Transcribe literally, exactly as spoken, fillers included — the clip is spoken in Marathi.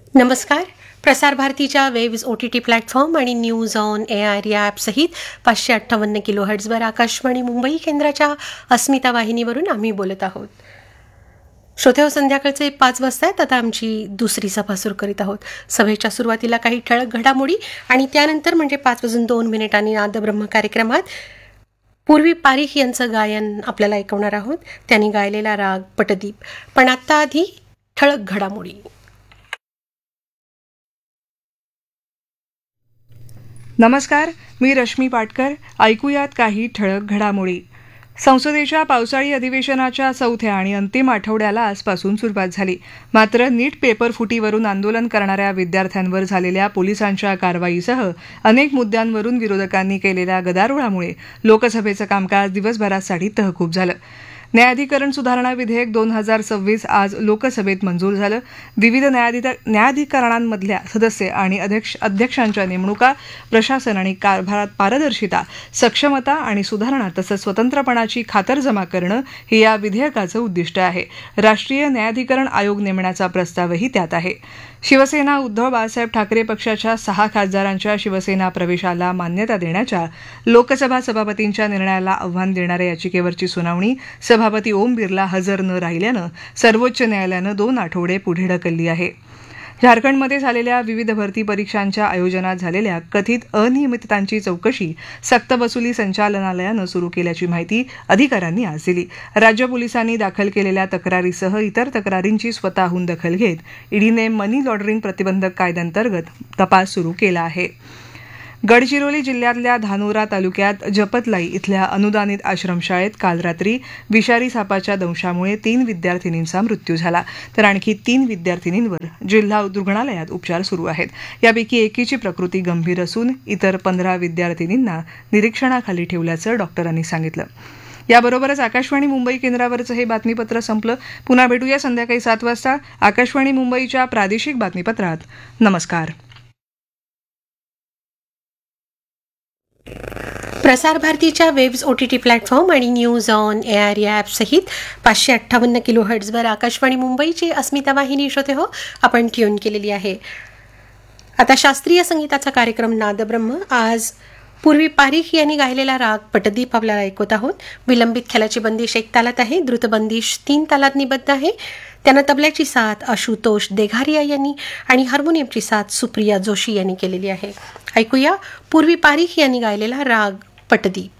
नमस्कार. प्रसार भारतीच्या waves O T T platform आणि न्यूज ऑन ए आर या ॲपसहित पाचशे अठ्ठावन्न किलो हर्ट्झवर आकाशवाणी मुंबई केंद्राच्या अस्मिता वाहिनीवरून आम्ही बोलत आहोत. श्रोते, संध्याकाळचे पाच वाजता आहेत. आता आमची दुसरी सभा सुरू करीत आहोत. सभेच्या सुरुवातीला काही ठळक घडामोडी आणि त्यानंतर म्हणजे पाच वाजून दोन मिनिटांनी नादब्रह्म कार्यक्रमात पूर्वी पारिख यांचं गायन आपल्याला ऐकवणार आहोत. त्यांनी गायलेला राग पटदीप. पण आत्ता आधी ठळक घडामोडी. नमस्कार, मी रश्मी पाटकर. ऐकूयात काही ठळक घडामोडी. संसदेच्या पावसाळी अधिवेशनाच्या चौथ्या आणि अंतिम आठवड्याला आजपासून सुरुवात झाली. मात्र नीट पेपर फुटीवरून आंदोलन करणाऱ्या विद्यार्थ्यांवर झालेल्या पोलिसांच्या कारवाईसह अनेक मुद्द्यांवरून विरोधकांनी केलेल्या गदारोळामुळे लोकसभेचं कामकाज दिवसभरासाठी तहकूब झालं. न्यायाधिकरण सुधारणा विधेयक दोन हजार सव्वीस आज लोकसभेत मंजूर झालं. विविध न्यायाधि न्यायाधिकरणांमधल्या सदस्य आणि अध्यक्ष अध्यक्षांच्या नेमणुका, प्रशासन आणि कारभारात पारदर्शिता, सक्षमता आणि सुधारणा तसंच स्वतंत्रपणाची खातरजमा करणं हे या विधेयकाचं उद्दिष्ट आहे. राष्ट्रीय न्यायाधिकरण आयोग नेमण्याचा प्रस्तावही त्यात आहे. शिवसेना उद्धव बाळासाहेब ठाकरे पक्षाच्या सहा खासदारांच्या शिवसेना प्रवेशाला मान्यता देण्याच्या लोकसभा सभापतींच्या निर्णयाला आव्हान देणाऱ्या याचिकेवरची सुनावणी सभापती ओम बिर्ला हजर न राहिल्यानं सर्वोच्च न्यायालयानं दोन आठवडे पुढे ढकलली आहे. झारखंडमध्ये झालेल्या विविध भरती परीक्षांच्या आयोजनात झालेल्या कथित अनियमिततांची चौकशी सक्तवसुली संचालनालयानं सुरू केल्याची माहिती अधिकाऱ्यांनी आज दिली. राज्य पोलिसांनी दाखल केलेल्या तक्रारीसह इतर तक्रारींची स्वतःहून दखल घेत ईडीने मनी लॉन्ड्रिंग प्रतिबंधक कायद्याअंतर्गत तपास सुरू केला आहे. गडचिरोली जिल्ह्यातल्या धानोरा तालुक्यात जपतलाई इथल्या अनुदानित आश्रमशाळेत काल रात्री विषारी सापाच्या दंशामुळे तीन विद्यार्थिनींचा मृत्यू झाला, तर आणखी तीन विद्यार्थिनींवर जिल्हा रुग्णालयात उपचार सुरू आहेत. यापैकी एकीची प्रकृती गंभीर असून इतर पंधरा विद्यार्थिनींना निरीक्षणाखाली ठेवल्याचं डॉक्टरांनी सांगितलं. याबरोबरच आकाशवाणी मुंबई केंद्रावरचं हे बातमीपत्र संपलं. पुन्हा भेटूया संध्याकाळी सात वाजता आकाशवाणी मुंबईच्या प्रादेशिक बातमीपत्रात. नमस्कार. प्रसार भारतीच्या waves O T T platform आणि न्यूज ऑन ए आर या ॲपसहित पाचशे अठ्ठावन्न किलो हर्ट्झवर आकाशवाणी मुंबईची अस्मिता वाहिनी श्रोते हो आपण ट्यून केलेली आहे. आता शास्त्रीय संगीताचा कार्यक्रम नादब्रह्म. आज पूर्वी पारिख यांनी गायलेला राग पटदीप आपल्याला ऐकवत आहोत. विलंबित ख्यालाची बंदिश एक तालात आहे, द्रुत बंदिश तीन तालात निबद्ध आहे. त्यांना तबल्याची साथ आशुतोष देघारिया यांनी आणि हार्मोनियमची साथ सुप्रिया जोशी यांनी केलेली आहे. ऐकूया पूर्वी पारिख यांनी गायलेला राग पटदीप.